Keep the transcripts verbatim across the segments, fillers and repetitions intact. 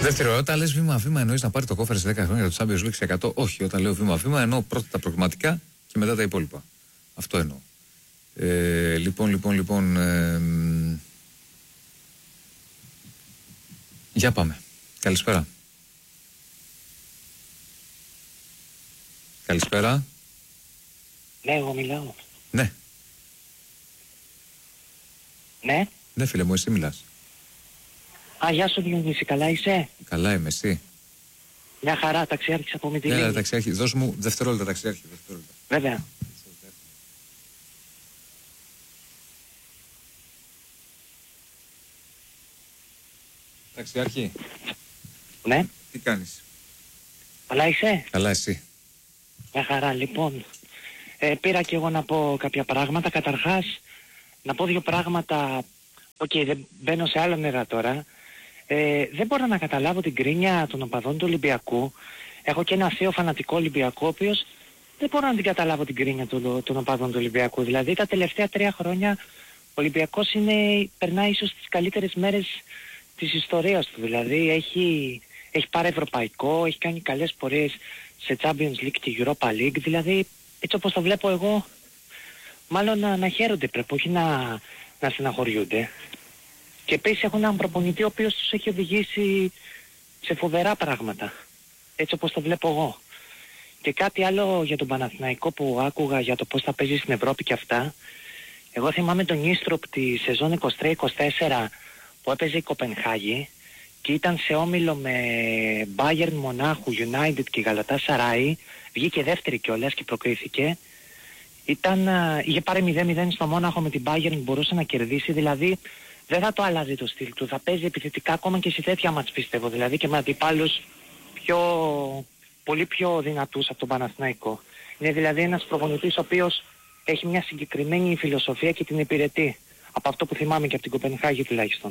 Δεύτερο, όταν λες βήμα-βήμα εννοείς να πάρει το κόφερ σε δέκα χρόνια το Champions League εκατό. Όχι, όταν λέω βήμα-βήμα εννοώ πρώτα τα προγραμματικά και μετά τα υπόλοιπα. Αυτό εννοώ. Ε, λοιπόν, λοιπόν, λοιπόν. Ε, για πάμε. Καλησπέρα. Καλησπέρα. Ναι, εγώ μιλάω. Ναι. Ναι. Ναι, φίλε μου, εσύ μιλάς. Α, γεια σου Διονύση, καλά είσαι? Καλά είμαι, εσύ? Μια χαρά, ταξιάρχης από Μυτιλίνη. Ναι, ταξιάρχη, δώσ' μου δευτερόλεπτα, ταξιάρχη, δευτερόλεπτα. Βέβαια. Ταξιάρχη. Ναι. Τι κάνεις? Καλά είσαι? Καλά, εσύ? Μια χαρά, λοιπόν. Ε, πήρα και εγώ να πω κάποια πράγματα. Καταρχάς, να πω δύο πράγματα. Οκ, okay, δεν μπαίνω σε άλλα νερά τώρα. Ε, δεν μπορώ να καταλάβω την κρίνια των οπαδών του Ολυμπιακού. Έχω και ένα θείο φανατικό Ολυμπιακό, ο οποίος δεν μπορώ να την καταλάβω την κρίνια των, των οπαδών του Ολυμπιακού. Δηλαδή τα τελευταία τρία χρόνια ο Ολυμπιακός είναι, περνάει ίσως τις καλύτερες μέρες της ιστορίας του. Δηλαδή έχει, έχει πάρει ευρωπαϊκό, έχει κάνει καλές πορείες σε Champions League και Europa League. Δηλαδή έτσι όπως το βλέπω εγώ, μάλλον να, να χαίρονται πρέπει, όχι να, να στεναχωριούνται. Και επίσης έχουν έναν προπονητή ο οποίος τους έχει οδηγήσει σε φοβερά πράγματα. Έτσι όπως το βλέπω εγώ. Και κάτι άλλο για τον Παναθηναϊκό που άκουγα για το πώς θα παίζει στην Ευρώπη και αυτά. Εγώ θυμάμαι τον Ίστροπ τη σεζόν είκοσι τρία είκοσι τέσσερα που έπαιζε η Κοπενχάγη και ήταν σε όμιλο με Bayern Μονάχου, United και Galatasaray. Βγήκε δεύτερη κιόλας και προκρίθηκε. Ήταν, είχε πάρει μηδέν μηδέν στο Μόναχο με την Bayern, μπορούσε να κερδίσει. Δηλαδή δεν θα το αλλάζει το στυλ του. Θα παίζει επιθετικά ακόμα και σε τέτοια μάτς πιστεύω. Δηλαδή και με αντιπάλους πιο, πολύ πιο δυνατούς από τον Παναθηναϊκό. Είναι δηλαδή ένας προπονητής ο οποίος έχει μια συγκεκριμένη φιλοσοφία και την υπηρετεί. Από αυτό που θυμάμαι και από την Κοπενχάγη τουλάχιστον.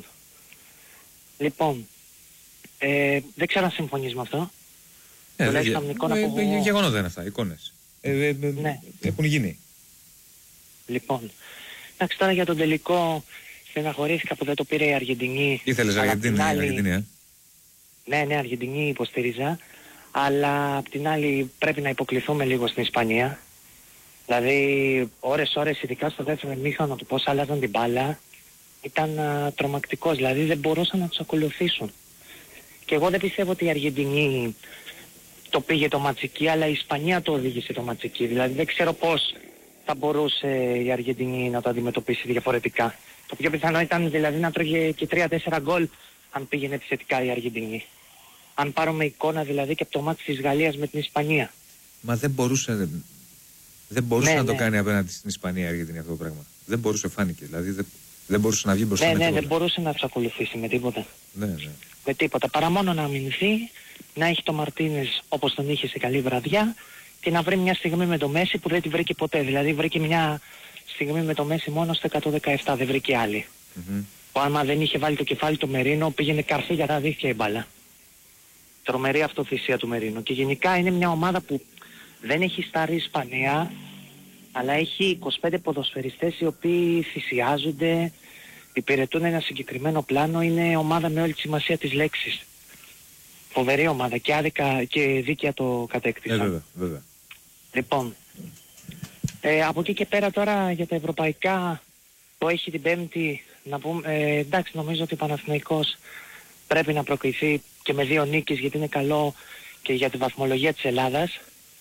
Λοιπόν, ε, δεν ξέρω αν συμφωνείς με αυτό. Ε, δε, ε, ε, γεγονότα είναι αυτά, εικόνες. Ε, ε, ε, ναι. Έχουν γίνει. Λοιπόν, εντάξει τώρα για τον τελικό στεναχωρήθηκα που δεν το πήρε η Αργεντινή. Ήθελες Αργεντινή, άλλη... Αργεντινή, ε? Ναι, ναι, Αργεντινή υποστήριζα. Αλλά απ' την άλλη πρέπει να υποκληθούμε λίγο στην Ισπανία. Δηλαδή ώρες ώρες ειδικά στο δεύτερο ημίχρονο του πώς άλλαζαν την μπάλα ήταν α, τρομακτικός. Δηλαδή δεν μπορούσαν να τους ακολουθήσουν. Και εγώ δεν πιστεύω ότι η Αργεντινή το πήγε το ματσική, αλλά η Ισπανία το οδήγησε το ματσική. Δηλαδή δεν ξέρω πώς θα μπορούσε η Αργεντινή να το αντιμετωπίσει διαφορετικά. Το πιο πιθανό ήταν δηλαδή να τρώγε και τρία τέσσερα γκολ αν πήγαινε επιθετικά η Αργεντινή. Αν πάρουμε εικόνα δηλαδή και από το μάτι της Γαλλίας με την Ισπανία. Μα δεν μπορούσε, δεν μπορούσε ναι, να ναι. το κάνει απέναντι στην Ισπανία η Αργεντινή αυτό το πράγμα. Δεν μπορούσε, φάνηκε. Δηλαδή δεν, δεν μπορούσε να βγει μπροστά. Ναι, με ναι, τίποτα. δεν μπορούσε να τους ακολουθήσει με τίποτα. Ναι, ναι. Με τίποτα. Παρά μόνο να αμυνθεί, να έχει το Μαρτίνες όπως τον είχε σε καλή βραδιά και να βρει μια στιγμή με το Μέση που δεν τη βρήκε ποτέ. Δηλαδή βρήκε μια στιγμή με το Μέση μόνο στο εκατόν δεκαεπτά, δεν βρήκε άλλη. Mm-hmm. Που άμα δεν είχε βάλει το κεφάλι του Μερίνο πήγαινε καρφί για τα δίχτυα η μπάλα. Τρομερή αυτοθυσία του Μερίνο. Και γενικά είναι μια ομάδα που δεν έχει στάρει η Ισπανία, αλλά έχει είκοσι πέντε ποδοσφαιριστές οι οποίοι θυσιάζονται, υπηρετούν ένα συγκεκριμένο πλάνο. Είναι ομάδα με όλη τη σημασία της λέξης. Φοβερή ομάδα και άδικα και δίκαια το κατέκτησαν. Ε, βέβαια, βέβαια. Λοιπόν, ε, από εκεί και πέρα τώρα για τα ευρωπαϊκά που έχει την Πέμπτη, να πούμε, ε, εντάξει νομίζω ότι ο Παναθηναϊκός πρέπει να προκριθεί και με δύο νίκες γιατί είναι καλό και για τη βαθμολογία της Ελλάδας.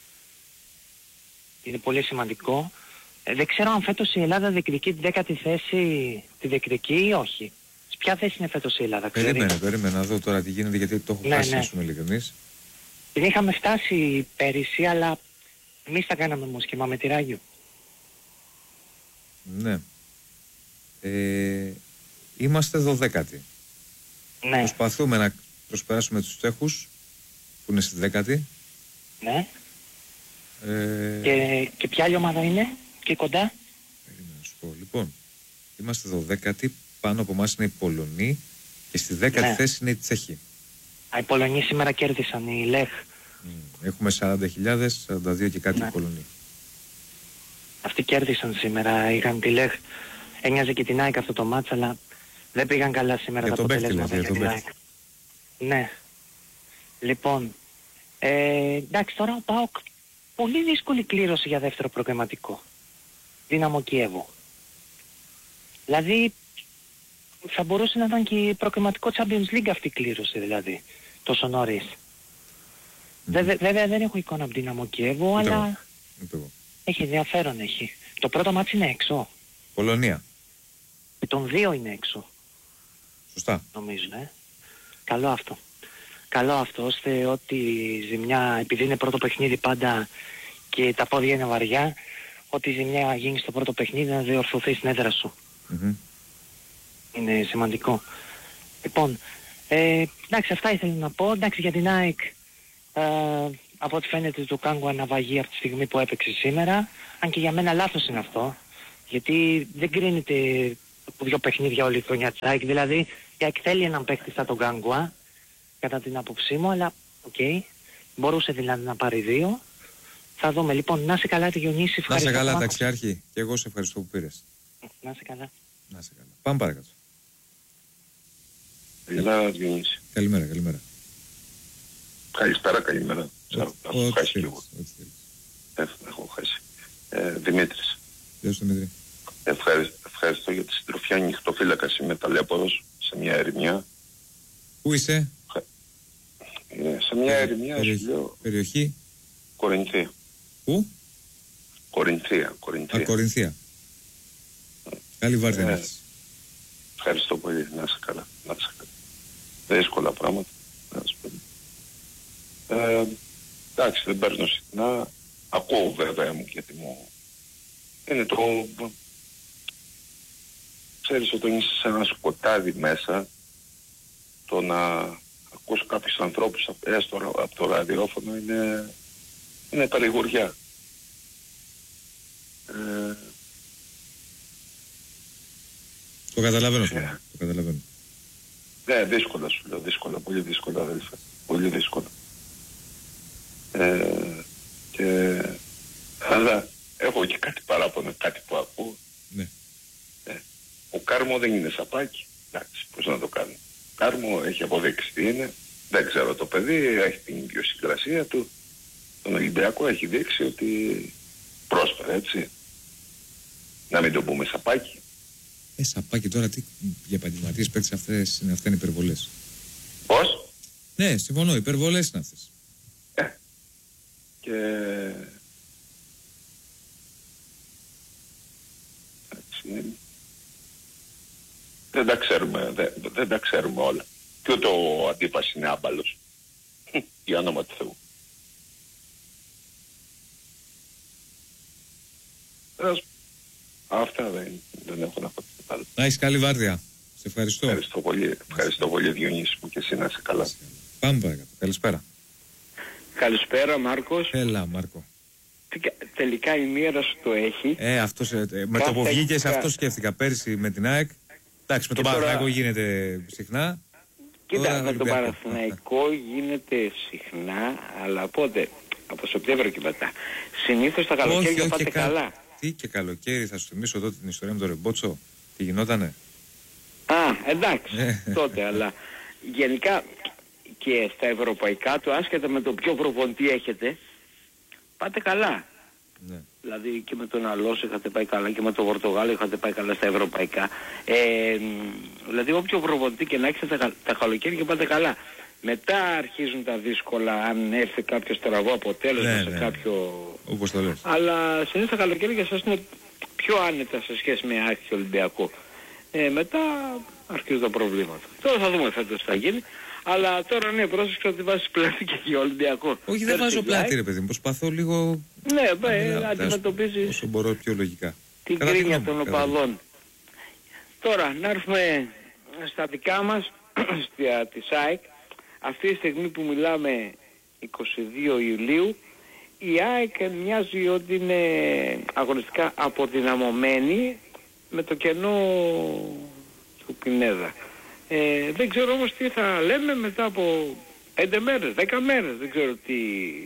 Είναι πολύ σημαντικό. Ε, δεν ξέρω αν φέτος η Ελλάδα διεκδικεί την δέκατη θέση, τη διεκδικεί ή όχι. Σε ποια θέση είναι φέτος η Ελλάδα, ξέρει? Περίμενε, περίμενε να δω τώρα τι γίνεται γιατί το έχω ναι, χάσει, ναι. ας πούμε ειλικρινείς. Δεν είχαμε φτάσει πέρυσι, αλλά εμείς τα κάναμε μουσχήμα με τη Ράγιο. Ναι. Ε, είμαστε δωδέκατοι. Ναι. Προσπαθούμε να προσπεράσουμε τους Τσέχους που είναι στη δέκατη. Ναι. Ε... Και, και ποια άλλη ομάδα είναι και κοντά? Περίμενα να σου πω. Λοιπόν, είμαστε δωδέκατοι, πάνω από εμάς είναι οι Πολωνοί και στη δέκατη ναι. θέση είναι οι Τσέχοι. Α, οι Πολωνοί σήμερα κέρδισαν, η Λεχ. Mm. Έχουμε σαράντα χιλιάδες, σαράντα δύο και κάτι ναι. οι Πολωνοί. Αυτοί κέρδισαν σήμερα, είχαν τη Λεχ. Ένοιαζε και την ΑΕΚ αυτό το μάτς, αλλά δεν πήγαν καλά σήμερα για τα αποτελέσματα για την ΑΕΚ. Ναι. Λοιπόν, ε, εντάξει, τώρα ο ΠΑΟΚ πολύ δύσκολη κλήρωση για δεύτερο προγραμματικό. Δύναμο Κιέβο. Δηλαδή, θα μπορούσε να ήταν και προκριματικό Champions League αυτή η κλήρωση, δηλαδή, τόσο νωρίς. Mm. Βέβαια, βέβαια δεν έχω εικόνα από Δύναμο Κιέβο, αλλά εγώ. Έχει ενδιαφέρον, έχει. Το πρώτο μάτς είναι έξω. Πολωνία. Και των δύο είναι έξω. Σωστά. Νομίζω, ε. Καλό αυτό. Καλό αυτό, ώστε ότι ζημιά, επειδή είναι πρώτο παιχνίδι πάντα και τα πόδια είναι βαριά, ότι η ζημιά γίνει στο πρώτο παιχνίδι να διορθωθεί στην έδρα σου. Mm-hmm. Είναι σημαντικό. Λοιπόν, ε, εντάξει, αυτά ήθελα να πω. Εντάξει, για την ΑΕΚ, ε, από ό,τι φαίνεται του Κάγκου αναβαγή από τη στιγμή που έπαιξε σήμερα. Αν και για μένα λάθος είναι αυτό. Γιατί δεν κρίνεται από δύο παιχνίδια όλη η χρονιά της ΑΕΚ. Δηλαδή, η ΑΕΚ θέλει έναν παίκτη σαν τον Κάγκουα, κατά την άποψή μου, αλλά οκ. Okay, μπορούσε δηλαδή να πάρει δύο. Θα δούμε. Λοιπόν, να σε καλά, τη Διονύση. Να σε καλά, ταξιάρχη. Και εγώ σε ευχαριστώ που πήρες. Να σε καλά. Να σε καλά. Πάμε παρακάτω. Καλημέρα, Διονύση. Καλημέρα, καλημέρα. Καλησπέρα, καλημέρα. Έχω χάσει κι εγώ. Έχω χάσει. Δημήτρης. Γεια σου, Δημήτρη. Ευχαριστώ για τη συντροφιά. Νυχτοφύλακας, είμαι ταλέπορος σε μια ερημιά. Πού είσαι? Σε μια ερημιά, σου λέω. Περιοχή? Κορινθία. Πού? Κορινθία. Α, Κορινθία. Καλή βάρδια να έχεις. Ευχαριστώ πολύ. Να είσαι καλά. Να είσαι καλά. Δύσκολα πράγματα. Να σου πω. Ε, εντάξει, δεν παίρνω συχνά. Ακούω βέβαια μου γιατί μου... Είναι το... Ξέρεις, όταν είσαι σε ένα σκοτάδι μέσα, το να ακούς κάποιους ανθρώπους έστω από το ραδιόφωνο είναι... είναι παρηγοριά. Ε, Το καταλαβαίνω, yeah. το καταλαβαίνω. Ναι, δύσκολα σου λέω, δύσκολα, πολύ δύσκολα αδελφέ, πολύ δύσκολα. Ε, και... Αλλά έχω και κάτι παράπονο, κάτι που ακούω. Ναι. Ε, ο Κάρμο δεν είναι σαπάκι, εντάξει, πώς να το κάνω. Ο Κάρμο έχει αποδείξει τι είναι, δεν ξέρω το παιδί, έχει την ιδιοσυγκρασία του. Τον Ολυμπιακό έχει δείξει ότι πρόσφερε, έτσι. Να μην το πούμε σαπάκι. Ε, σαπάκι τώρα, τι για επαγγελματίες παίκτες αυτές είναι, αυτά είναι υπερβολές. Πώς? Ναι, συμφωνώ, υπερβολές είναι αυτές. Ε, και... Έτσι, δεν τα ξέρουμε, δεν, δεν τα ξέρουμε όλα. Και ούτε ο αντίπας είναι άμπαλος. Για όνομα του Θεού. Αυτά δεν, δεν έχω να πω. Να έχεις καλή βάρδια. Σε ευχαριστώ. Ευχαριστώ πολύ. Ευχαριστώ πολύ, Διονύση μου, και εσύ να είσαι καλά. Πάμε παρακάτω. Καλησπέρα. Καλησπέρα, Μάρκος. Έλα, Μάρκο. Τελικά η μοίρα σου το έχει. Ε, αυτός, ε, με το που βγήκες κα... αυτό σκέφτηκα πέρσι με την ΑΕΚ. Εντάξει, με τον τώρα... Παναθηναϊκό γίνεται συχνά. Κοίτα, τώρα, με τον Παναθηναϊκό γίνεται συχνά, αλλά πότε, από Σεπτέμβριο και μετά. Συνήθως τα καλοκαίρια πάτε κα... καλά. Τι και καλοκαίρι, θα σου θυμίσω τότε την ιστορία με τον Ρεμπότσο. Τι γινότανε? Α, εντάξει, τότε, αλλά γενικά και στα ευρωπαϊκά του, άσχετα με το ποιο προπονητή έχετε, πάτε καλά. Ναι. Δηλαδή και με τον Αλόσο είχατε πάει καλά και με τον Πορτογάλο είχατε πάει καλά στα ευρωπαϊκά. Ε, δηλαδή όποιο προπονητή και να έχετε τα, τα καλοκαίρια πάτε καλά. Μετά αρχίζουν τα δύσκολα αν έρθει κάποιο στραβό αποτέλεσμα, ναι, σε ναι, κάποιο... Όπως το λες. Αλλά συνήθως τα καλοκαίρια για σας είναι πιο άνετα σε σχέση με ΑΕΚ και Ολυμπιακό. Ε, μετά αρχίζουν τα προβλήματα. Τώρα θα δούμε φέτος τι θα γίνει. Αλλά τώρα ναι, πρόσεξε ότι βάζεις πλάτη και για Ολυμπιακό. Όχι, δεν βάζω πλάτη, ρε παιδί μου. Προσπαθώ λίγο... Ναι, μπε, αντιμετωπίζεις... Όσο μπορώ πιο λογικά. Την κρίνια των οπαδών. Τώρα, να έρθουμε στα δικά μας, της ΑΕΚ. Αυτή τη στιγμή που μιλάμε, είκοσι δύο Ιουλίου, η ΑΕΚ μοιάζει ότι είναι αγωνιστικά αποδυναμωμένη με το κενό του Πινέδα. Ε, δεν ξέρω όμως τι θα λέμε μετά από πέντε μέρες, δέκα μέρες, δεν ξέρω τι,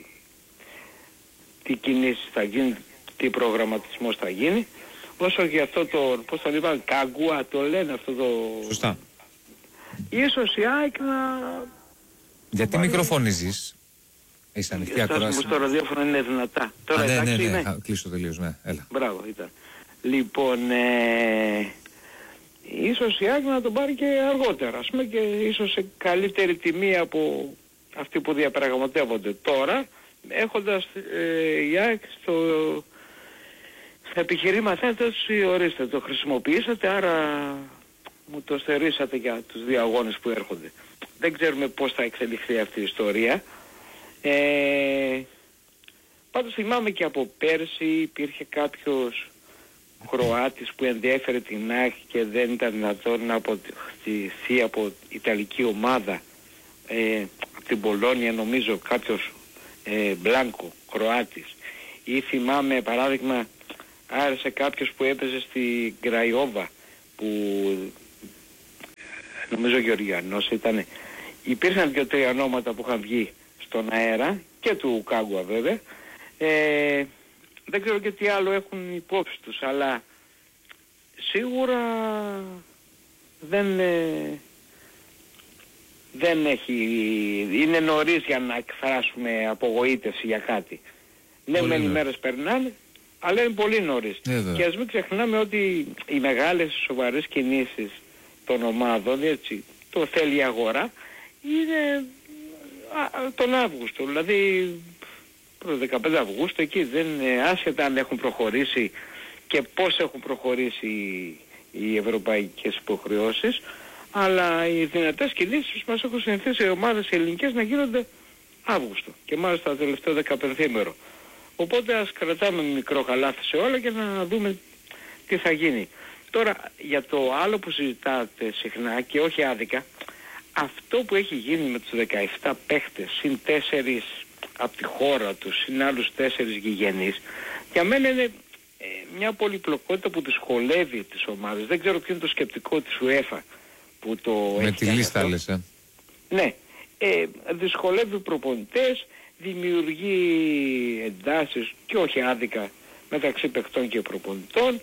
τι κινήσεις θα γίνει, τι προγραμματισμός θα γίνει. Όσο για αυτό το, πώς το είπαν, Κάγκουα το λένε αυτό το... Σωστά. Ίσως η ΑΕΚ να... Γιατί μικροφωνίζεις? Έχεις ανοιχτή ακρόαση? Το ραδιόφωνο είναι δυνατά. Τώρα Α, ναι, ναι, ναι, είναι. ναι. Κλείσω τελείως, ναι. Έλα. Μπράβο, ήταν. Λοιπόν, ε, ίσως η ΑΕΚ να τον πάρει και αργότερα, ας πούμε, και ίσως σε καλύτερη τιμή από αυτοί που διαπραγματεύονται τώρα, έχοντας ε, η ΑΕΚ στο, στα επιχειρήματά τους, ορίστε, το χρησιμοποιήσατε, άρα μου το στερήσατε για τους δύο αγώνες που έρχονται. Δεν ξέρουμε πώς θα εξελιχθεί αυτή η ιστορία. Ε, πάντως θυμάμαι και από πέρσι υπήρχε κάποιος Κροάτης που ενδιέφερε την ΑΕΚ και δεν ήταν δυνατόν να αποκτηθεί από Ιταλική ομάδα, ε, από την Πολόνια νομίζω, κάποιος ε, Μπλάνκο Κροάτης. Ή θυμάμαι παράδειγμα άρεσε κάποιος που έπαιζε στη Γκραϊόβα που νομίζω Γεωργιανός ήταν. Υπήρχαν δύο-τρία ονόματα που είχαν βγει στον αέρα και του Κάγκουα βέβαια. Ε, δεν ξέρω και τι άλλο έχουν υπόψη τους, αλλά σίγουρα δεν, ε, δεν έχει, είναι νωρίς για να εκφράσουμε απογοήτευση για κάτι. Ναι, μεν οι μέρες περνάνε, αλλά είναι πολύ νωρίς. Yeah, και ας μην ξεχνάμε ότι οι μεγάλες σοβαρές κινήσεις των ομάδων, έτσι, το θέλει η αγορά, είναι α, τον Αύγουστο, δηλαδή το δεκαπέντε Αυγούστου εκεί, δεν είναι άσχετα αν έχουν προχωρήσει και πώς έχουν προχωρήσει οι, οι ευρωπαϊκές υποχρεώσεις, αλλά οι δυνατές κινήσεις μας έχουν συνηθίσει οι ομάδες ελληνικές να γίνονται Αύγουστο και μάλιστα το τελευταίο δεκαπενθήμερο. Οπότε ας κρατάμε μικρό καλάθι σε όλα και να δούμε τι θα γίνει. Τώρα για το άλλο που συζητάτε συχνά και όχι άδικα, αυτό που έχει γίνει με τους δεκαεπτά παίχτες συν τέσσερις από τη χώρα τους, συν άλλους τέσσερις γηγενείς, για μένα είναι ε, μια πολυπλοκότητα που δυσκολεύει τις ομάδες. Δεν ξέρω ποιο είναι το σκεπτικό της UEFA που το με έχει τη λίστα λες, ε. Ναι, ε, δυσκολεύει προπονητές, δημιουργεί εντάσεις και όχι άδικα μεταξύ παιχτών και προπονητών.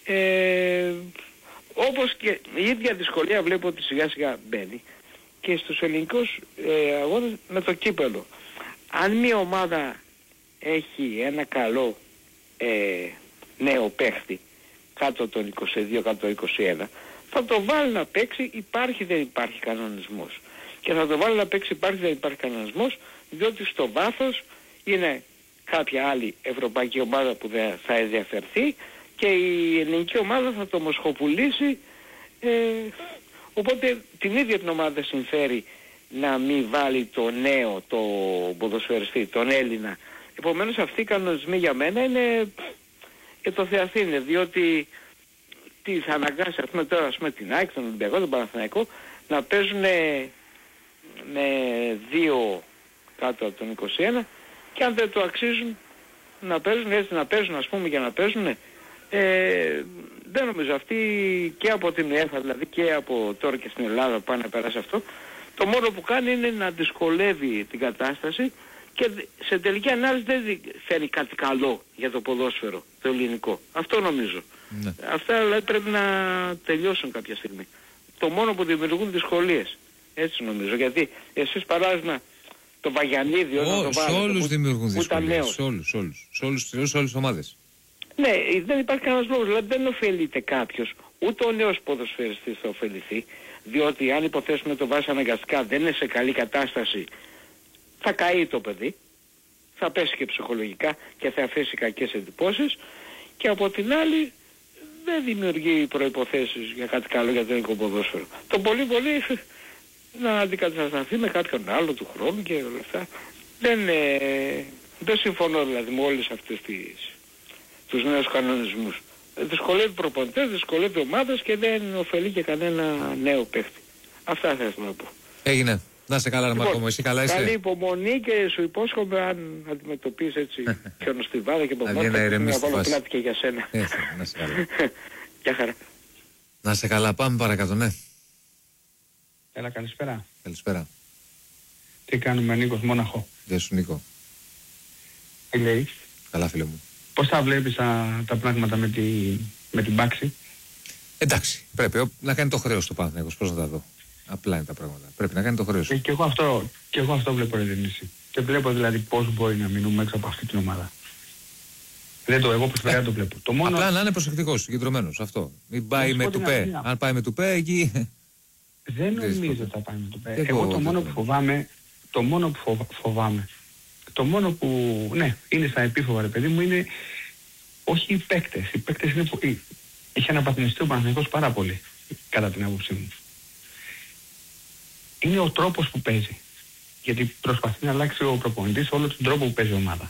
Ε, όπως και η ίδια δυσκολία βλέπω ότι σιγά σιγά μπαίνει και στους ελληνικούς ε, αγώνες με το κύπελο. Αν μια ομάδα έχει ένα καλό ε, νέο παίχτη κάτω των είκοσι δύο, κάτω των είκοσι ένα, θα το βάλει να παίξει, υπάρχει δεν υπάρχει κανονισμός. Και θα το βάλει να παίξει, υπάρχει δεν υπάρχει κανονισμός, διότι στο βάθος είναι κάποια άλλη ευρωπαϊκή ομάδα που θα ενδιαφερθεί και η ελληνική ομάδα θα το μοσχοπουλήσει, ε, οπότε την ίδια την ομάδα συμφέρει να μην βάλει το νέο, το ποδοσφαιριστή, τον Έλληνα. Επομένως αυτοί οι κανονισμοί για μένα είναι και το θεαθήνε, διότι τι θα αναγκάσει ας πούμε τώρα ας πούμε την ΑΕΚ, τον Ολυμπιακό, τον Παναθηναϊκό να παίζουν με δύο κάτω από τον είκοσι ένα και αν δεν το αξίζουν να παίζουν έτσι, να παίζουν ας πούμε για να παίζουν, ε, δεν νομίζω αυτοί και από την UEFA δηλαδή και από τώρα και στην Ελλάδα πάνε να περάσει αυτό, το μόνο που κάνει είναι να δυσκολεύει την κατάσταση και σε τελική ανάλυση δεν φέρνει κάτι καλό για το ποδόσφαιρο το ελληνικό. Αυτό νομίζω. Ναι. Αυτά δηλαδή πρέπει να τελειώσουν κάποια στιγμή. Το μόνο που δημιουργούν δυσκολίες. Έτσι νομίζω. Γιατί εσείς παράδειγμα το Βαγιανίδη όταν το βάλετε, σε όλους που, δημιουργούν που δυσκολίες. Σε όλους, όλους. Σε όλους, σε όλους, σε όλες τις ομάδες. Ναι, δεν υπάρχει κανένας λόγος. Δηλαδή δεν ωφελείται κάποιος. Ούτε ο νέος ποδοσφαιριστής θα ωφεληθεί. Διότι αν υποθέσουμε το βάζει αναγκαστικά δεν είναι σε καλή κατάσταση, θα καεί το παιδί, θα πέσει και ψυχολογικά και θα αφήσει κακές εντυπώσεις και από την άλλη δεν δημιουργεί προϋποθέσεις για κάτι καλό για το ελληνικό ποδόσφαιρο. Το πολύ πολύ να αντικατασταθεί με κάποιον άλλο του χρόνου και όλα αυτά. Δεν, ε, δεν συμφωνώ δηλαδή με όλες αυτές τις, τους νέους κανονισμούς. Δυσκολεύει προπονητές, δυσκολεύει ομάδες και δεν ωφελεί και κανένα νέο παίχτη. Αυτά θα ήθελα να πω. Έγινε. Να σε καλά, λοιπόν, Μάρκο μου, εσύ καλά είσαι. Καλή υπομονή και σου υπόσχομαι αν αντιμετωπίσεις έτσι χιονοστιβάδα και από μόνος να βάλω πλάτη και για σένα. Έτσι, να σε καλά. Γεια χαρά. Να σε καλά, πάμε παρακάτω, ναι. Έλα, καλησπέρα. Καλησπέρα. Τι κάνουμε, Νίκος, Μόναχο. Γεια σου, Νίκο. Τι λέει. Καλά, φίλε μου. Πώς θα βλέπεις τα, τα πράγματα με, τη, με την Πάξη. Εντάξει, πρέπει να κάνει το χρέος του Παναθηναϊκός, πώς να τα δω. Απλά είναι τα πράγματα. Πρέπει να κάνει το χρέος. Και, και, εγώ αυτό, και εγώ αυτό βλέπω, ρε Διονύση. Και βλέπω δηλαδή πώς μπορεί να μείνουμε έξω από αυτή την ομάδα. Δεν το, εγώ προσφέρω το βλέπω. Το μόνο... Απλά να είναι προσεκτικός, συγκεντρωμένος. Αυτό. Μην πάει με τουπέ. Αν πάει με τουπέ, εκεί. Δεν νομίζω ότι θα πάει με τουπέ. Εγώ, εγώ το μόνο που φοβάμαι, το μόνο που φοβα, φοβάμαι, το μόνο που, ναι, είναι στα επίφοβα, ρε παιδί μου, είναι όχι οι παίκτες. Οι παίκτες είναι που... Είχε αναπαθμιστεί ο Παναθηναϊκός πάρα πολύ, κατά την άποψή μου. Είναι ο τρόπος που παίζει. Γιατί προσπαθεί να αλλάξει ο προπονητής όλο τον τρόπο που παίζει η ομάδα.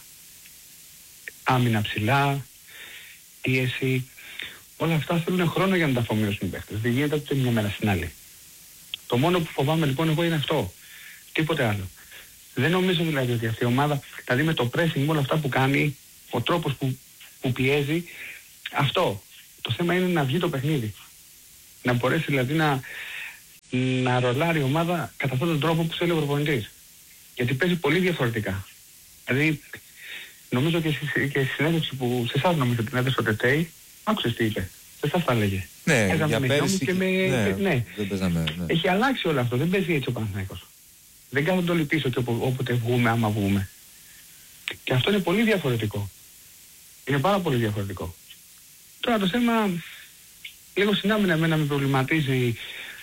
Άμυνα ψηλά, πίεση. Όλα αυτά θέλουν χρόνο για να τα αφομοιώσουν οι παίκτες. Δεν γίνεται από τη μια μέρα στην άλλη. Το μόνο που φοβάμαι λοιπόν εγώ είναι αυτό. Τίποτε άλλο. Δεν νομίζω δηλαδή ότι αυτή η ομάδα, δηλαδή με το pressing, με όλα αυτά που κάνει, ο τρόπος που, που πιέζει, αυτό. Το θέμα είναι να βγει το παιχνίδι. Να μπορέσει δηλαδή να, να ρολάρει η ομάδα κατά αυτόν τον τρόπο που θέλει ο προπονητής. Γιατί παίζει πολύ διαφορετικά. Δηλαδή, νομίζω και στη, και στη συνέντευξη που σε εσάς νομίζω την έδωσε ο Τετέι, άκουσες τι είπε. Σε εσάς τα έλεγε. Ναι, Έζαμε για με πέρυσι και με... ναι, ναι. Δεν παίζαμε, ναι. Έχει αλλάξει όλο αυτό. Δεν παίζει έτσι ο Παναθηναϊκός. Δεν κάθονται όλοι πίσω και όποτε βγούμε, άμα βγούμε. Και αυτό είναι πολύ διαφορετικό. Είναι πάρα πολύ διαφορετικό. Τώρα το θέμα, λίγο συνάμυνα εμένα με προβληματίζει,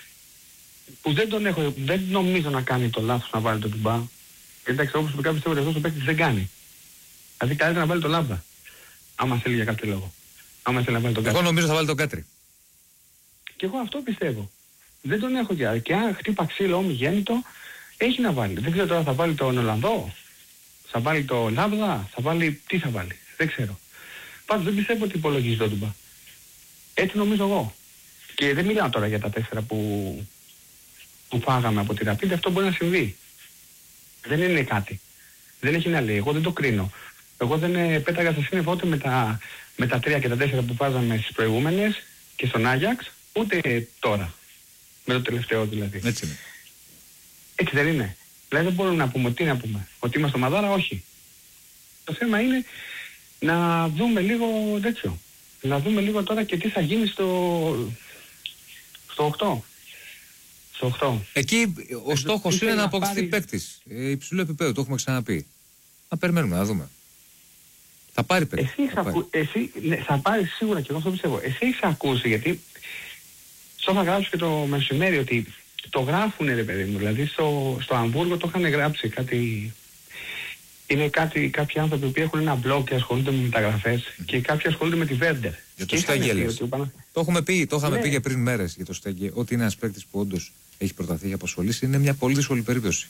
που δεν τον έχω, δεν νομίζω να κάνει το λάθος να βάλει το Τουμπά. Εντάξει, όπως είπε κάποιος, αυτός ο παίκτης δεν κάνει. Δηλαδή καλύτερα να βάλει το Λάμπα, άμα θέλει για κάποιο λόγο. Άμα θέλει να βάλει τον Κάτρι. Εγώ νομίζω θα βάλει τον Κάτρι. Και εγώ αυτό πιστεύω. Δεν τον έχω και, και αν χτύπα ξύλο ομιγέννητο, έχει να βάλει. Δεν ξέρω τώρα θα βάλει τον Ολλανδό, θα βάλει το Λάμπα, θα βάλει, τι θα βάλει, δεν ξέρω. Πάντως δεν πιστεύω ότι υπολογίζει το Τουμπά. Έτσι νομίζω εγώ. Και δεν μιλάω τώρα για τα τέσσερα που, που φάγαμε από τη Ραπίντα, αυτό μπορεί να συμβεί. Δεν είναι κάτι. Δεν έχει να λέει. Εγώ δεν το κρίνω. Εγώ δεν ε, πέταγα στα σύννεφα ούτε με τα, με τα τρία και τα τέσσερα που βάζαμε στις προηγούμενες και στον Άγιαξ, ούτε τώρα. Με το τελευταίο δηλαδή. Έτσι είναι. Έτσι δεν είναι. Δηλαδή δεν μπορούμε να πούμε τι να πούμε. Ότι είμαστε μαδάρα, όχι. Το θέμα είναι να δούμε λίγο τέτοιο. Να δούμε λίγο τώρα και τι θα γίνει στο, στο οκτώ. Στο οκτώ. Εκεί ο στόχος είναι να αποκτηθεί πάρει... παίκτης. Ε, υψηλού επίπεδου, το έχουμε ξαναπεί. Να περιμένουμε, να δούμε. Θα πάρει παίκτη. Εσύ, θα, πάρει. εσύ ναι, θα πάρει σίγουρα και εγώ αυτό πιστεύω. Εσύ έχεις ακούσει, γιατί στο είχα γράψει και το μεσημέρι ότι το γράφουνε ρε παιδί μου. Δηλαδή στο, στο Αμβούργο το είχαν γράψει κάτι. Είναι κάτι, κάποιοι άνθρωποι που έχουν ένα blog και ασχολούνται με μεταγραφές mm. και κάποιοι ασχολούνται με τη Βέρντερ. Για το Στέγγε. Το έχουμε πει, το είχαμε ναι. πει και πριν μέρες για το Στέγγε, ότι είναι ένας παίκτης που όντως έχει προταθεί για αποσχολήσει. Είναι μια πολύ δύσκολη περίπτωση.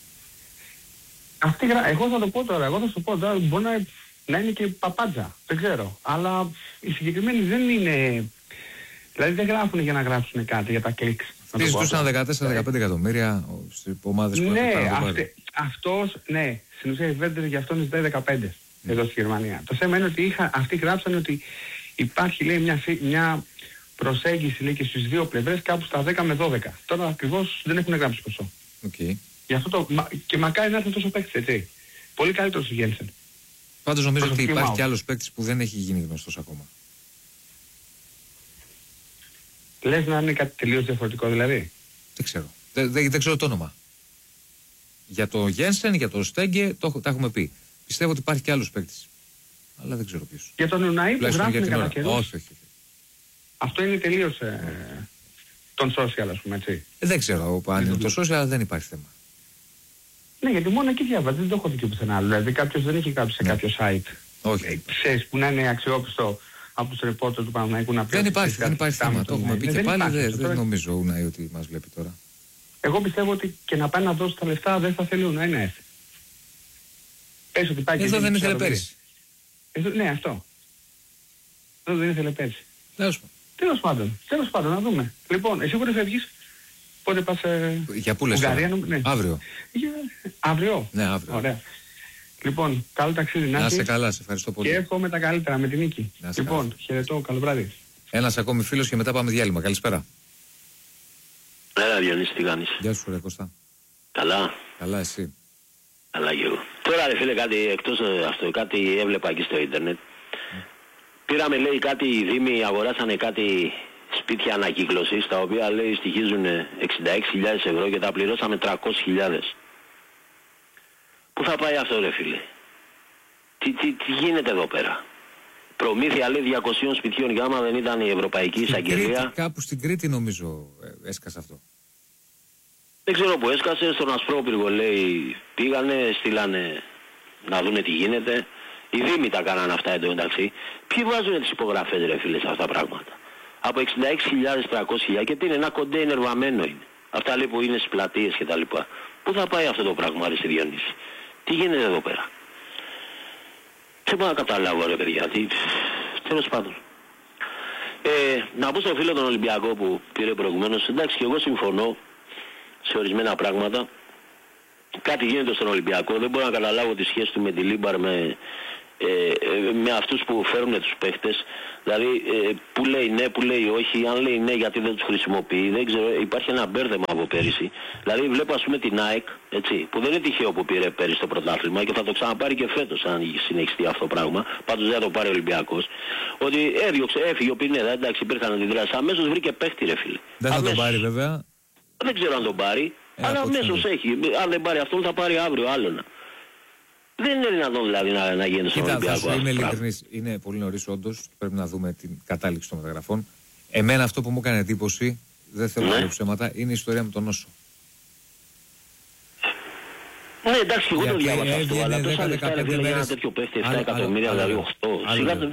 Αυτή, εγώ θα το πω τώρα, εγώ θα σου πω τώρα, μπορεί να, να είναι και παπάντζα, δεν ξέρω. Αλλά οι συγκεκριμένοι δεν είναι, δηλαδή δεν γράφουν για να γράψουν κάτι, για τα κλικς. Αυτοί ζητούσαν δεκατέσσερα δεκαπέντε εκατομμύρια στις ομάδες που ναι, έχουν πάρει. Ναι, αυτός, ναι, στην ουσία η Βέρντερ για αυτόν ζητάει δεκαπέντε mm. εδώ στη Γερμανία. Το θέμα είναι ότι είχα, αυτοί γράψαν ότι υπάρχει, λέει, μια, μια προσέγγιση, λέει, και στις δύο πλευρές κάπου στα δέκα με δώδεκα. Τώρα ακριβώς δεν έχουν γράψει ποσό. Okay. Γι' αυτό το, και μακάρι να έρθει τόσο παίκτης, έτσι. Πολύ καλύτερος του Γένσεν. Πάντως νομίζω ότι υπάρχει μάου. Και άλλος παίκτης που δεν έχει γίνει γνωστός ακόμα. Λες να είναι κάτι τελείως διαφορετικό δηλαδή. Δεν ξέρω. Δεν, δεν, δεν ξέρω το όνομα. Για το Γένσεν, για το Στέγγε, το, τα έχουμε πει. Πιστεύω ότι υπάρχει και άλλος παίκτης. Αλλά δεν ξέρω ποιος. Για τον Ουναή που γράφουν κατά καιρούς. Όχι, όχι. Αυτό είναι τελείως ε, τον social, ας πούμε, έτσι. Ε, δεν ξέρω αν είναι το social, δεν υπάρχει θέμα. Ναι, γιατί μόνο εκεί διάβαζα, δεν το έχω δει και πουθενά άλλο. Δηλαδή κάποιος δεν έχει γράψει σε ναι. κάποιο site. Όχι. Ξέρεις, που να είναι αξιόπιστο από τους ρεπόρτερ του Παναθηναϊκού να πει. Δεν υπάρχει, δεν υπάρχει θέμα. Το έχουμε πει και πάλι. Δεν, δεν νομίζω ο Ουναή ότι μας βλέπει τώρα. Εγώ πιστεύω ότι και να πάει να δώσει τα λεφτά δεν θα θέλει ο Ουναή να έρθει. Πες ότι πάει και εδώ δεν ήθελε πέρυσι. Ναι, αυτό. Εδώ δεν ήθελε πέρυσι. Τέλος πάντων. Τέλος πάντων, να δούμε. Λοιπόν, εσύ πότε φεύγεις? Πότε πας ε... Για πού λες Ουγγαρία, νομ... ναι. Αύριο. Για... Αύριο. Ναι, αύριο. Ωραία. Λοιπόν, καλό ταξίδι να Να είσαι καλά, σε ευχαριστώ πολύ. Και εύχομαι τα καλύτερα με την νίκη. Λοιπόν, καλά. Χαιρετώ, καλό βράδυ. Ένας ακόμη φίλος και μετά πάμε διάλειμμα. Καλησπέρα. Έλα Διονύση, τι κάνεις? Γεια σου ρε Κώστα. Καλά. Καλά εσύ. Καλά και εγώ. Τώρα ρε φίλε κάτι εκτός αυτό, κάτι έβλεπα εκεί στο ίντερνετ. Mm. Πήραμε λέει κάτι οι Δήμοι, αγοράσανε κάτι σπίτια ανακύκλωσης, τα οποία λέει στοιχίζουν εξήντα έξι χιλιάδες ευρώ και τα πληρώσαμε τριακόσιες χιλιάδες. Πού θα πάει αυτό ρε φίλε? Τι, τι, τι γίνεται εδώ πέρα? Προμήθεια λέει διακοσίων σπιτιών, και άμα δεν ήταν η Ευρωπαϊκή Εισαγγελία... Κάπου στην Κρήτη νομίζω έσκασε αυτό. Δεν ξέρω που έσκασε, στον Ασπρόπυργο λέει πήγανε, στείλανε να δούνε τι γίνεται. Οι Δήμοι τα κάνανε αυτά εντωμεταξύ. Ποιοι βάζουν τις υπογραφές ρε φίλε σε αυτά τα πράγματα? Από εξήντα έξι χιλιάδες τριακόσιες χιλιάδες και τι είναι, ένα κοντέινερ βαμμένο είναι. Αυτά λέει που είναι στις πλατείες και τα λοιπά. Πού θα πάει αυτό το πράγμα ρε στη Διονύση? Τι γίνεται εδώ πέρα? Δεν μπορώ να καταλάβω ρε παιδιά, τι... τέλος πάντων. Ε, να πω στον φίλο τον Ολυμπιακό που πήρε προηγουμένως, εντάξει και εγώ συμφωνώ σε ορισμένα πράγματα. Κάτι γίνεται στον Ολυμπιακό, δεν μπορώ να καταλάβω τη σχέση του με τη Λίμπαρ, με, ε, με αυτούς που φέρουν τους παίχτες. Δηλαδή ε, που λέει ναι, που λέει όχι, αν λέει ναι γιατί δεν τους χρησιμοποιεί, δεν ξέρω, υπάρχει ένα μπέρδεμα από πέρυσι. Δηλαδή βλέπω ας πούμε την ΑΕΚ, έτσι, που δεν είναι τυχαίο που πήρε πέρυσι το πρωτάθλημα και θα το ξαναπάρει και φέτος αν συνεχιστεί αυτό το πράγμα, πάντως δεν θα το πάρει ο Ολυμπιακός, ότι έδιωξε, έφυγε ο Πινέδα, εντάξει υπήρχαν αντιδράσεις, αμέσως βρήκε παίχτη ρε φίλε. Δεν θα τον πάρει βέβαια. Δεν ξέρω αν τον πάρει. Ε, αλλά αμέσως έχει. Αν δεν πάρει αυτόν θα πάρει αύριο άλλον. Δεν είναι δυνατόν δηλαδή να, να γίνει στον Ολυμπιακό. Κοίτα, είμαι ειλικρινής. Είναι πολύ νωρίς όντως. Πρέπει να δούμε την κατάληξη των μεταγραφών. Εμένα αυτό που μου έκανε εντύπωση, δεν θέλω να λέω ψέματα, είναι η ιστορία με τον Όσο. Ναι, εντάξει, εγώ το διάβασα αυτό, αλλά τόσα λεφτά ρε φίλε για ένα τέτοιο παίχτη, επτά εκατομμύρια, δηλαδή οκτώ.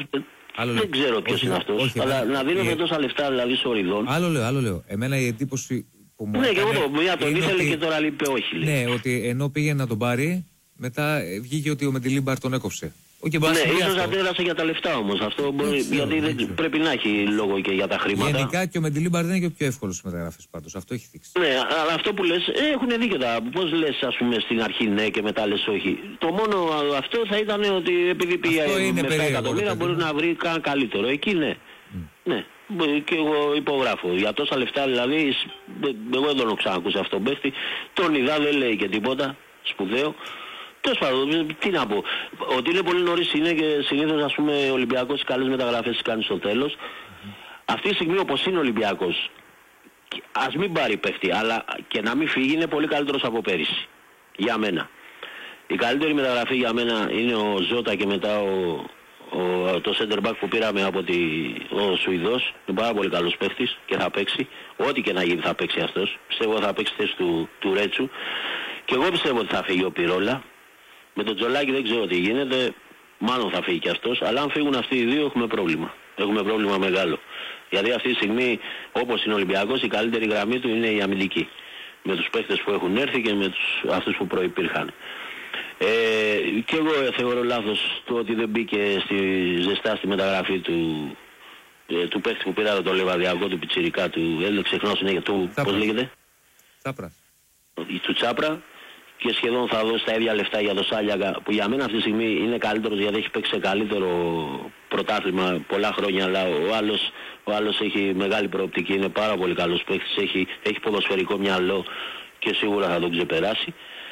Δεν ξέρω ποιος είναι αυτός, αλλά να δίνουμε τόσα λεφτά δηλαδή σε οριδών. Άλλο λέω, άλλο λέω. Εμένα η εντύπωση που μου ναι, και εγώ το μία τον ήθελε και τώρα λέει όχι. Ναι, ότι ενώ πήγε να τον πάρει, μετά βγήκε ότι ο Μεντιλίμπαρ τον έκοψε. Okay, ναι, ίσως αντέδρασε για τα λεφτά όμως. Αυτό μπορεί, γιατί δεν πρέπει να έχει λόγο και για τα χρήματα. Γενικά και ο Μεντιλίμπαρ δεν είναι και ο πιο εύκολος στις μεταγραφές πάντως. Αυτό έχει θίξει. Ναι, αλλά αυτό που λες, ε, έχουν δίκιο τα. Πώς λες, ας πούμε, στην αρχή ναι και μετά λες όχι. Το μόνο αυτό θα ήταν ότι επειδή πήγε με επτά εκατομμύρια μπορεί να βρει καν καλύτερο. Εκεί ναι. Mm. Ναι. Και εγώ υπογράφω. Για τόσα λεφτά δηλαδή, εγώ δεν τον έχω ξανακούσει αυτόν τον παίχτη. Τον είδα, δεν λέει και τίποτα σπουδαίο. Τέλος πάντων, τι να πω. Ότι είναι πολύ νωρίς είναι και συνήθως ας πούμε ο Ολυμπιακός καλές μεταγραφές κάνει στο τέλος. Mm-hmm. Αυτή τη στιγμή όπως είναι ο Ολυμπιακός, ας μην πάρει παίχτη, αλλά και να μην φύγει είναι πολύ καλύτερος από πέρυσι. Για μένα. Η καλύτερη μεταγραφή για μένα είναι ο Ζώτα και μετά ο, ο, το center back που πήραμε από τη, ο Σουηδός. Είναι πάρα πολύ καλός παίχτης και θα παίξει. Ό,τι και να γίνει θα παίξει αυτός. Πιστεύω θα παίξει θέση του, του Ρέτσου. Και εγώ πιστεύω ότι θα φύγει ο Πυρόλα. Με τον Τζολάκη δεν ξέρω τι γίνεται, μάλλον θα φύγει και αυτός, αλλά αν φύγουν αυτοί οι δύο έχουμε πρόβλημα. Έχουμε πρόβλημα μεγάλο. Γιατί αυτή τη στιγμή, όπως είναι ο Ολυμπιακός, η καλύτερη γραμμή του είναι η αμυντική. Με τους παίχτες που έχουν έρθει και με τους, αυτούς που προϋπήρχαν. Ε, και εγώ θεωρώ λάθος το ότι δεν μπήκε στη, ζεστά στη μεταγραφή του, ε, του παίχτη που πήρατε το Λεβαδιακό, του Πιτσιρικά, του, έλεγε ξεχνάω συνέχεια, του, πώς λέγεται? Τσάπρα. Του Τσάπρα. Και σχεδόν θα δώσει τα ίδια λεφτά για το Σάλιακα, που για μένα αυτή τη στιγμή είναι καλύτερος γιατί έχει παίξει σε καλύτερο πρωτάθλημα πολλά χρόνια, αλλά ο άλλος, ο άλλος έχει μεγάλη προοπτική, είναι πάρα πολύ καλός παίκτης, έχει, έχει ποδοσφαιρικό μυαλό και σίγουρα θα τον ξεπεράσει.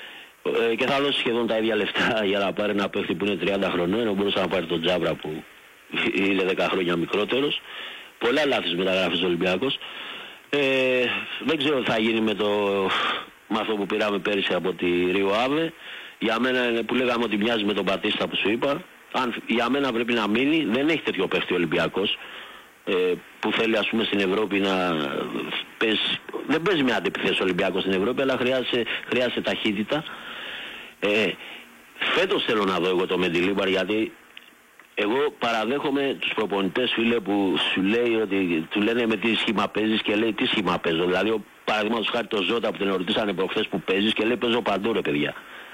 Ε, και θα δώσει σχεδόν τα ίδια λεφτά για να πάρει ένα παίκτη που είναι τριάντα χρονών, ενώ μπορούσε να πάρει τον Τζάμπρα που είναι δέκα χρόνια μικρότερος. Πολλά λάθη στις μεταγραφές του Ολυμπιακός. Ε, δεν ξέρω τι θα γίνει με το... με αυτό που πήραμε πέρυσι από τη Ρίο Άβε. Για μένα είναι που λέγαμε ότι μοιάζει με τον Πατίστα που σου είπα. Αν, για μένα πρέπει να μείνει. Δεν έχει τέτοιο παίχτη ο Ολυμπιακός ε, που θέλει ας πούμε στην Ευρώπη να παίζει. Δεν παίζει με αντιπιθέσεις ο Ολυμπιακός στην Ευρώπη, αλλά χρειάζεται, χρειάζεται ταχύτητα. Ε, φέτος θέλω να δω εγώ το Μεντιλίμπαρ, γιατί εγώ παραδέχομαι τους προπονητές φίλε που σου λέει ότι του λένε με τι σχήμα παίζεις και λέει τι σχήμα παίζω. Δηλαδή ο παραδείγματος χάρη το Ζώτα που τον ρωτήσανε προχθές που παίζεις και λέει παίζω παντού ρε παιδιά.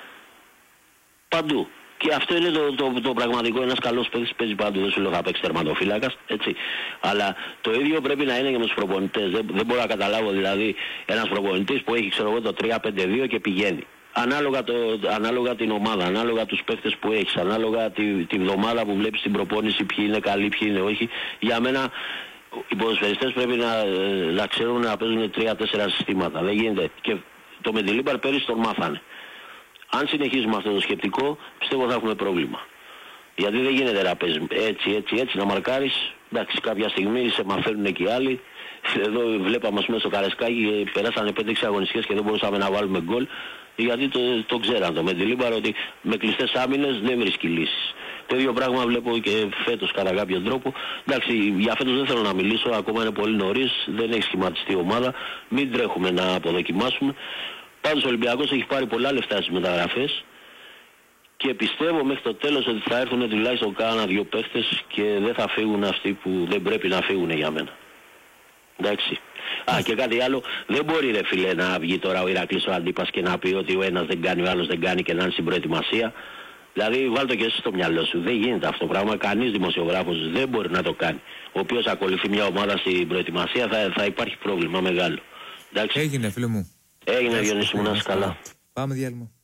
Παντού. Και αυτό είναι το, το, το πραγματικό, ένας καλός παίκτης παίζει παντού, δεν σου λέω θα παίξει τερματοφύλακας, έτσι. Αλλά το ίδιο πρέπει να είναι και με τους προπονητές. Δεν, δεν μπορώ να καταλάβω δηλαδή ένας προπονητής που έχει ξέρω εγώ το τρία πέντε δύο και πηγαίνει. Ανάλογα, το, ανάλογα την ομάδα, ανάλογα τους παίκτες που έχεις, ανάλογα τη, τη βδομάδα που βλέπεις την προπόνηση, ποιοι είναι καλοί, ποιοι είναι όχι. Για μένα οι ποδοσφαιριστές πρέπει να, να ξέρουν να παίζουν τρία τέσσερα συστήματα. Δεν γίνεται. Και το Μεντιλίμπαρ πέρυσι τον μάθανε. Αν συνεχίζουμε αυτό το σκεπτικό, πιστεύω θα έχουμε πρόβλημα. Γιατί δεν γίνεται να παίζεις έτσι, έτσι, έτσι, να μαρκάρεις. Εντάξει, κάποια στιγμή σε μαθαίνουν και οι άλλοι. Εδώ βλέπαμε ας πούμε στο Καρεσκάκι, περάσανε πέντε έξι αγωνιστικές και δεν μπορούσαμε να βάλουμε γκολ. Γιατί το, το ξέραν το με τη Λίμπαρο ότι με κλειστές άμυνες δεν βρίσκει λύσεις. Το ίδιο πράγμα βλέπω και φέτος κατά κάποιο τρόπο. Εντάξει, για φέτος δεν θέλω να μιλήσω, ακόμα είναι πολύ νωρίς, δεν έχει σχηματιστεί η ομάδα, μην τρέχουμε να αποδοκιμάσουμε. Πάντως ο Ολυμπιακός έχει πάρει πολλά λεφτά στις μεταγραφές και πιστεύω μέχρι το τέλος ότι θα έρθουν τουλάχιστον κάνα δύο παίχτες και δεν θα φύγουν αυτοί που δεν πρέπει να φύγουν για μένα. Εντάξει. Α, και κάτι άλλο, δεν μπορεί ρε φίλε να βγει τώρα ο Ηρακλής ο Αντίπας και να πει ότι ο ένας δεν κάνει, ο άλλος δεν κάνει και να είναι στην προετοιμασία. Δηλαδή βάλτε και εσύ στο μυαλό σου, δεν γίνεται αυτό το πράγμα, κανείς δημοσιογράφος δεν μπορεί να το κάνει. Ο οποίος ακολουθεί μια ομάδα στην προετοιμασία θα, θα υπάρχει πρόβλημα μεγάλο. Εντάξει. Έγινε φίλε μου. Έγινε Διονύση μου, να είσαι καλά. Πάμε διάλειμμα.